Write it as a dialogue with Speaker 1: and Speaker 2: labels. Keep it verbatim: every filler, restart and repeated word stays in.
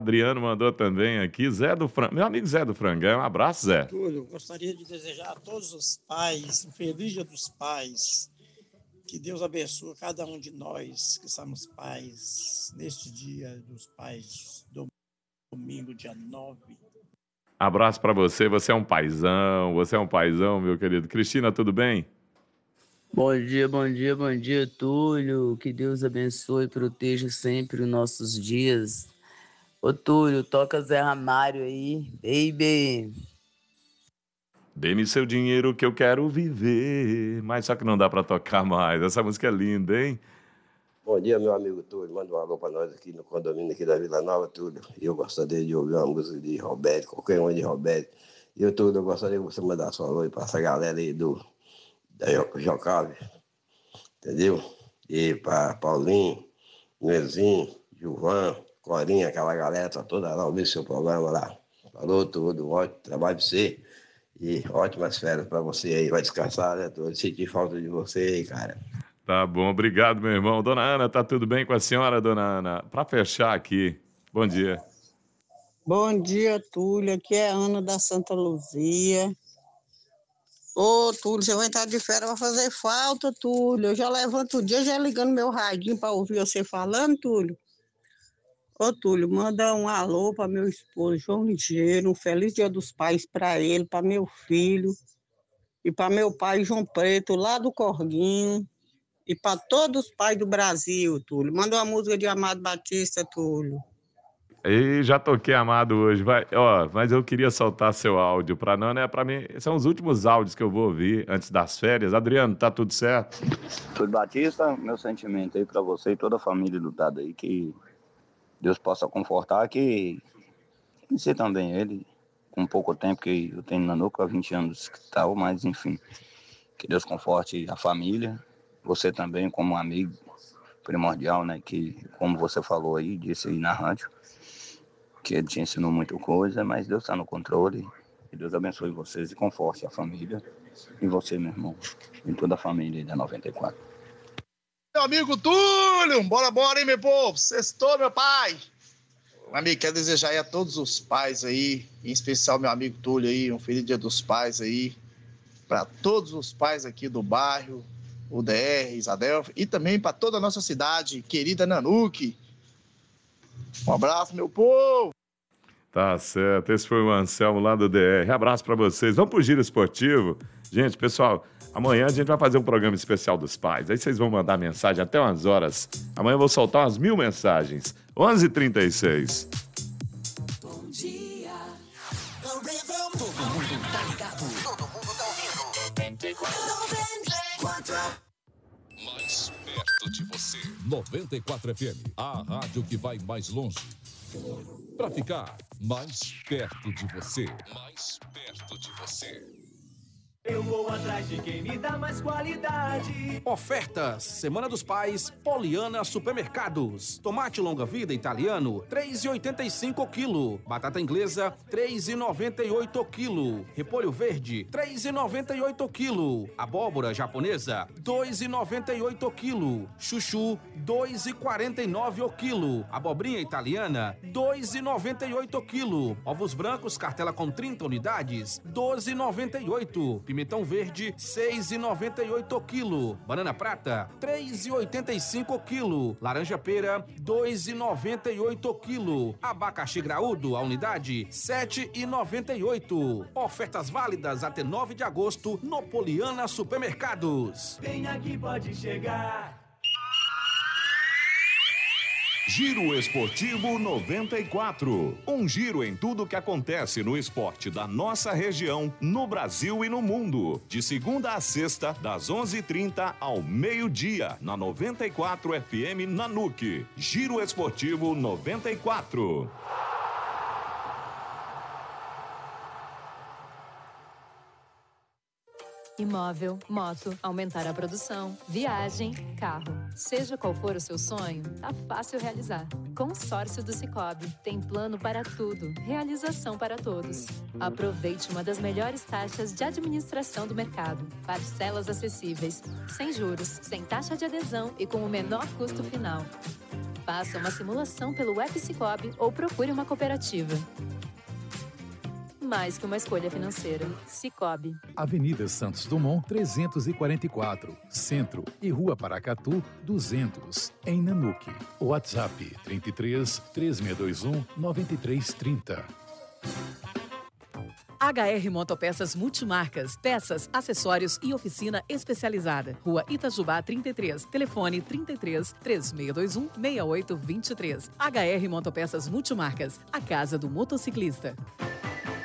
Speaker 1: Adriano mandou também aqui, Zé do Fran... meu amigo Zé do Frangão, um abraço, Zé.
Speaker 2: Túlio, gostaria de desejar a todos os pais um feliz Dia dos Pais. Que Deus abençoe cada um de nós que somos pais neste Dia dos Pais, domingo, dia nove.
Speaker 1: Abraço para você, você é um paizão, você é um paizão, meu querido. Cristina, tudo bem?
Speaker 3: Bom dia, bom dia, bom dia, Túlio. Que Deus abençoe e proteja sempre os nossos dias. Ô, Túlio, toca Zé Ramalho aí, baby.
Speaker 1: Dê-me seu dinheiro que eu quero viver. Mas só que não dá para tocar mais. Essa música é linda, hein?
Speaker 4: Bom dia, meu amigo Túlio. Manda um alô para nós aqui no condomínio aqui da Vila Nova, Túlio. E eu gostaria de ouvir uma música de Roberto, qualquer uma de Roberto. E eu, Túlio, eu gostaria que você mandasse um alô para essa galera aí do, da Jocave, entendeu? E para Paulinho, Nezinho, Gilvan, Corinha, aquela galera tá toda lá ouvindo seu programa lá. Falou tudo, ótimo trabalho para você. E ótimas férias para você aí. Vai descansar, né, Túlio? Senti falta de você aí, cara.
Speaker 1: Tá bom, obrigado, meu irmão. Dona Ana, tá tudo bem com a senhora, dona Ana? Para fechar aqui, bom dia.
Speaker 5: Bom dia, Túlio. Aqui é a Ana da Santa Luzia. Ô, Túlio, você vai entrar de férias, vai fazer falta, Túlio. Eu já levanto o dia já ligando meu radinho para ouvir você falando, Túlio. Ô, Túlio, manda um alô para meu esposo, João Ligeiro, um feliz Dia dos Pais para ele, para meu filho e para meu pai, João Preto, lá do Corguinho. E para todos os pais do Brasil, Túlio. Manda uma música de Amado Batista, Túlio.
Speaker 1: E já toquei Amado hoje, vai. Ó, mas eu queria soltar seu áudio para não, né? Para mim, são os últimos áudios que eu vou ouvir antes das férias. Adriano, tá tudo certo?
Speaker 6: Túlio Batista, meu sentimento aí para você e toda a família lutada aí, que Deus possa confortar, que você também, ele, com pouco tempo que eu tenho na nuca, há vinte anos que tal, mas enfim, que Deus conforte a família. Você também, como um amigo primordial, né? Que, como você falou aí, disse aí na rádio, que ele te ensinou muita coisa, mas Deus está no controle. Que Deus abençoe vocês e conforte a família. E você, meu irmão, e toda a família aí da noventa e quatro.
Speaker 7: Meu amigo Túlio, bora, bora, hein, meu povo? Sextou, meu pai. Meu amigo, quero desejar aí a todos os pais aí, em especial meu amigo Túlio aí, um feliz Dia dos Pais aí, para todos os pais aqui do bairro, o D R, Isadelfo, e também para toda a nossa cidade, querida Nanuque. Um abraço, meu povo!
Speaker 1: Tá certo, esse foi o Anselmo lá do D R. Abraço para vocês. Vamos pro Giro Esportivo. Gente, pessoal, amanhã a gente vai fazer um programa especial dos pais. Aí vocês vão mandar mensagem até umas horas. Amanhã eu vou soltar umas mil mensagens. onze e trinta e seis.
Speaker 8: Bom dia. Todo mundo tá ligado. Todo mundo tá ouvindo. noventa e quatro.
Speaker 9: Mais perto de você. noventa e quatro F M, a rádio que vai mais longe. Pra ficar mais perto de você. Mais perto de você.
Speaker 10: Eu vou atrás de quem me dá mais qualidade. Ofertas, Semana dos Pais, Poliana Supermercados. Tomate longa-vida italiano, três reais e oitenta e cinco o quilo. Batata inglesa, três reais e noventa e oito o quilo. Repolho verde, três reais e noventa e oito o quilo. Abóbora japonesa, dois reais e noventa e oito o quilo. Chuchu, dois reais e quarenta e nove o quilo. Abobrinha italiana, dois reais e noventa e oito o quilo. Ovos brancos, cartela com trinta unidades, doze reais e noventa e oito. Pimentão verde, seis reais e noventa e oito o quilo. Banana prata, três reais e oitenta e cinco o quilo. Laranja pera, dois reais e noventa e oito o quilo. Abacaxi graúdo, a unidade, sete reais e noventa e oito. Ofertas válidas até nove de agosto no Poliana Supermercados. Vem aqui, pode chegar.
Speaker 11: Giro Esportivo noventa e quatro. Um giro em tudo que acontece no esporte da nossa região, no Brasil e no mundo. De segunda a sexta, das onze e trinta ao meio-dia, na noventa e quatro F M Nanuque. Giro Esportivo noventa e quatro.
Speaker 12: Imóvel, moto, aumentar a produção, viagem, carro. Seja qual for o seu sonho, tá fácil realizar. Consórcio do Sicoob. Tem plano para tudo. Realização para todos. Aproveite uma das melhores taxas de administração do mercado. Parcelas acessíveis, sem juros, sem taxa de adesão e com o menor custo final. Faça uma simulação pelo app Sicoob ou procure uma cooperativa. Mais que uma escolha financeira. Sicoob.
Speaker 13: Avenida Santos Dumont, trezentos e quarenta e quatro, Centro, e Rua Paracatu, duzentos, em Nanuque. WhatsApp trinta e três, três seis dois um, nove três três zero.
Speaker 14: H R Motopeças Multimarcas, peças, acessórios e oficina especializada. Rua Itajubá trinta e três, telefone trinta e três, três seis dois um, seis oito dois três. H R Motopeças Multimarcas, a casa do motociclista.